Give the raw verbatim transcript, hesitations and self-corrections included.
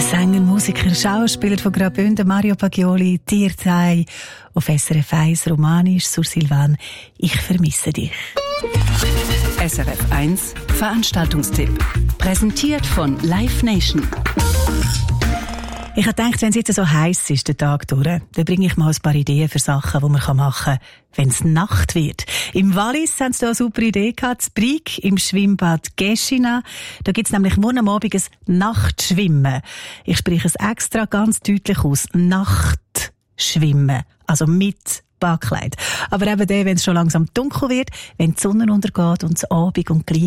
Sänger, Musiker, Schauspieler von Graubünden, Mario Paglioli, Tiertei, auf S R F eins Romanisch, sur Silvan, ich vermisse dich. S R F eins Veranstaltungstipp. Präsentiert von Live Nation. Ich habe gedacht, wenn es jetzt so heiß ist, der Tag durch, dann bringe ich mal ein paar Ideen für Sachen, die man machen kann, wenn es Nacht wird. Im Wallis haben sie da eine super Idee gehabt, das Brig im Schwimmbad Geschina. Da gibt es nämlich morgen am Abend ein Nachtschwimmen. Ich spreche es extra ganz deutlich aus. Nachtschwimmen. Also mit Badkleid. Aber eben dann, wenn es schon langsam dunkel wird, wenn die Sonne untergeht und das Abend und gleich